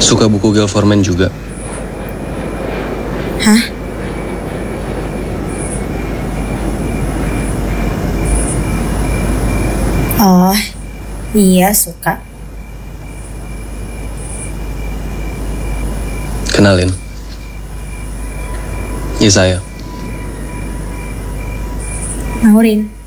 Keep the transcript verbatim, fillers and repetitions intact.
Suka buku Gail Forman juga? Hah? Oh, iya suka. Kenalin. Yesaya. Naurin.